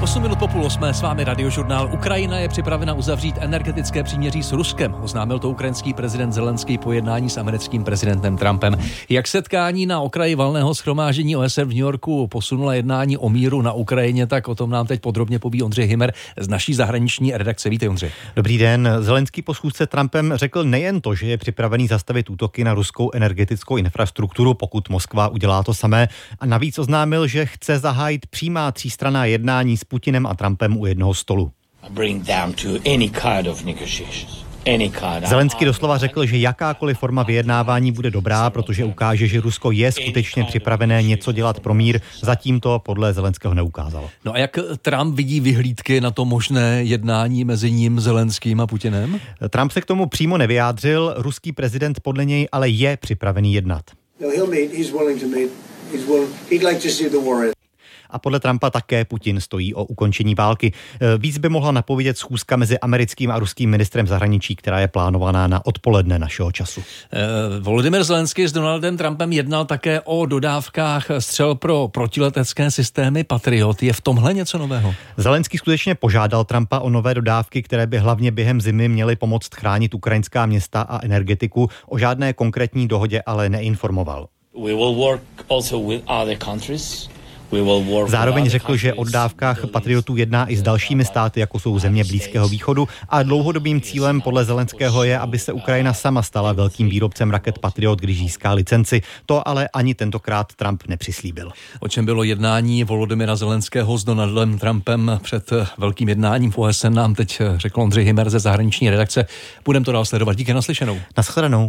8 minut po 7:30 s vámi Radiožurnál. Ukrajina je připravena uzavřít energetické příměří s Ruskem. Oznámil to ukrajinský prezident Zelenský po jednání s americkým prezidentem Trumpem. Jak setkání na okraji valného shromáždění OSN v New Yorku posunula jednání o míru na Ukrajině, tak o tom nám teď podrobně poví Ondřej Hymer z naší zahraniční redakce. Vítej, Ondřej. Dobrý den. Zelenský po schůzce Trumpem řekl nejen to, že je připravený zastavit útoky na ruskou energetickou infrastrukturu, pokud Moskva udělá to samé, a navíc oznámil, že chce zahájit přímá třístranná jednání s Putinem a Trumpem u jednoho stolu. Zelenský doslova řekl, že jakákoliv forma vyjednávání bude dobrá, protože ukáže, že Rusko je skutečně připravené něco dělat pro mír. Zatím to podle Zelenského neukázalo. No a jak Trump vidí vyhlídky na to možné jednání mezi ním, Zelenským a Putinem? Trump se k tomu přímo nevyjádřil, ruský prezident podle něj ale je připravený jednat. A podle Trumpa také Putin stojí o ukončení války. Víc by mohla napovědět schůzka mezi americkým a ruským ministrem zahraničí, která je plánovaná na odpoledne našeho času. Volodymyr Zelenský s Donaldem Trumpem jednal také o dodávkách střel pro protiletecké systémy Patriot. Je v tomhle něco nového? Zelenský skutečně požádal Trumpa o nové dodávky, které by hlavně během zimy měly pomoct chránit ukrajinská města a energetiku. O žádné konkrétní dohodě ale neinformoval. Zároveň řekl, že o dodávkách Patriotů jedná i s dalšími státy, jako jsou země Blízkého východu, a dlouhodobým cílem podle Zelenského je, aby se Ukrajina sama stala velkým výrobcem raket Patriot, když získá licenci. To ale ani tentokrát Trump nepřislíbil. O čem bylo jednání Volodymyra Zelenského s Donaldem Trumpem před velkým jednáním v OSN, nám teď řekl Ondřej Hymer ze zahraniční redakce. Budeme to dál sledovat. Díky, naslyšenou. Nashledanou.